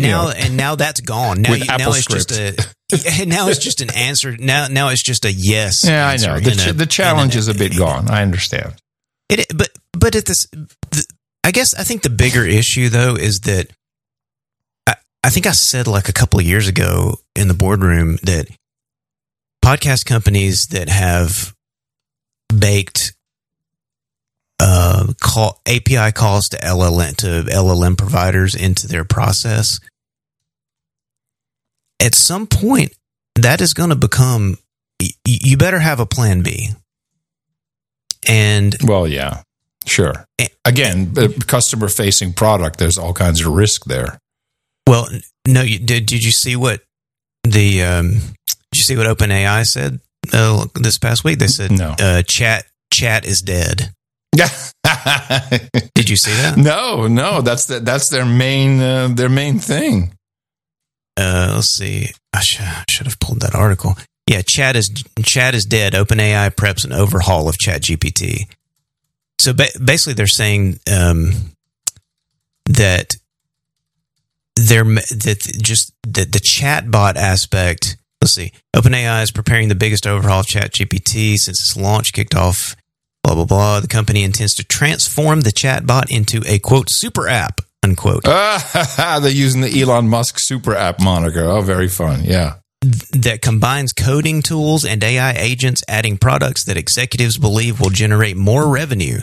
now that's gone. Now it's just an answer. Now it's just a yes. Yeah, I know. The challenge is a bit gone. I understand. But at this, I think the bigger issue though is that I think I said like a couple of years ago in the boardroom that podcast companies that have baked API calls to LLM providers into their process, at some point that is going to become, you better have a plan B. And well, yeah, sure. Again, customer facing product, there's all kinds of risk there. Well, no, did you see what did you see what OpenAI said this past week? They said no. Chat is dead. Did you see that? No, that's their main thing. Let's see. I should have pulled that article. Yeah, chat is dead. OpenAI preps an overhaul of ChatGPT. So basically, they're saying that the chatbot aspect. Let's see. OpenAI is preparing the biggest overhaul of ChatGPT since its launch kicked off. Blah blah blah. The company intends to transform the chatbot into a quote super app unquote. They're using the Elon Musk super app moniker. Oh, very fun. Yeah. That combines coding tools and AI agents, adding products that executives believe will generate more revenue.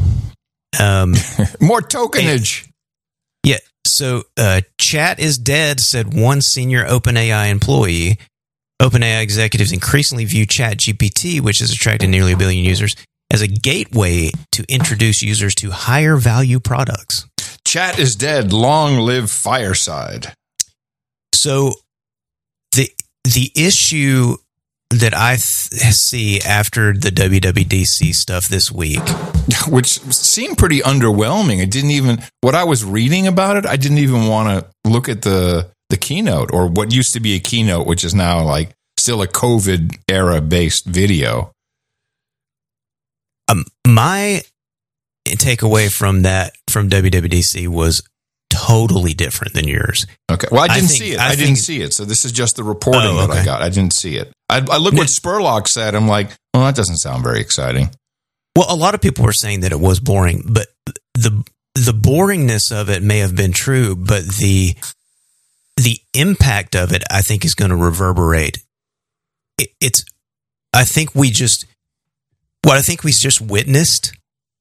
More tokenage. Yeah. So, chat is dead, said one senior OpenAI employee. OpenAI executives increasingly view ChatGPT, which has attracted nearly 1 billion users, as a gateway to introduce users to higher value products. Chat is dead. Long live Fireside. So, the issue that I see after the WWDC stuff this week, which seemed pretty underwhelming. It didn't even, what I was reading about it, I didn't even want to look at the keynote, or what used to be a keynote, which is now like still a COVID era based video. My takeaway from WWDC was totally different than yours. Okay. Well, I didn't see it. I didn't see it. So this is just the reporting that I got. I didn't see it. I looked what Spurlock said. I'm like, well, that doesn't sound very exciting. Well, a lot of people were saying that it was boring, but the boringness of it may have been true, but the impact of it, I think, is going to reverberate. I think we just witnessed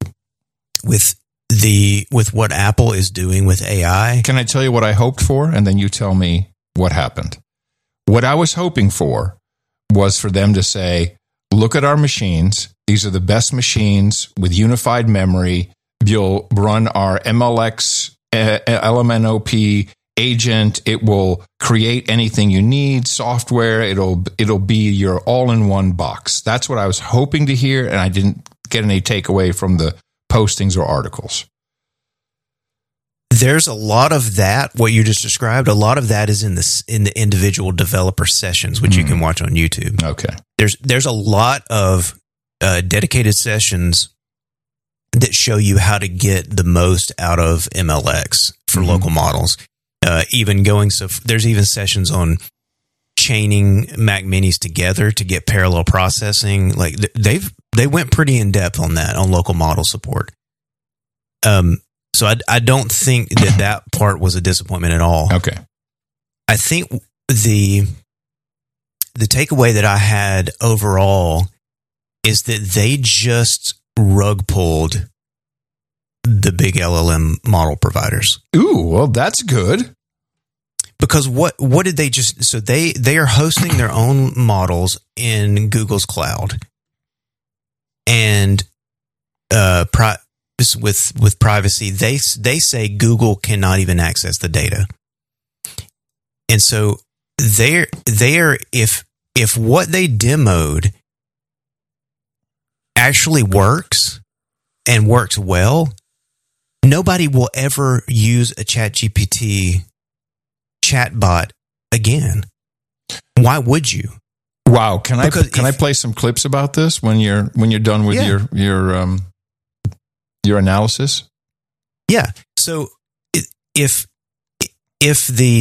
with what Apple is doing with AI. Can I tell you what I hoped for? And then you tell me what happened. What I was hoping for was for them to say, look at our machines. These are the best machines with unified memory. You'll run our MLX, LMNOP agent. It will create anything you need, software. It'll be your all-in-one box. That's what I was hoping to hear, and I didn't get any takeaway from the postings or articles. There's a lot of that, what you just described, a lot of that is in the individual developer sessions, which you can watch on YouTube. Okay. There's a lot of dedicated sessions that show you how to get the most out of MLX for local models. There's even sessions on chaining Mac Minis together to get parallel processing. Like they went pretty in depth on that on local model support. So I don't think that part was a disappointment at all. Okay. I think the takeaway that I had overall is that they just rug pulled the big LLM model providers. Ooh, well, that's good. Because what did they just... So they are hosting their own models in Google's cloud. And with privacy, they say Google cannot even access the data. And so they're if what they demoed actually works and works well, nobody will ever use a ChatGPT chatbot again. Why would you? Wow, can I play some clips about this when you're done with your analysis? Yeah. So if the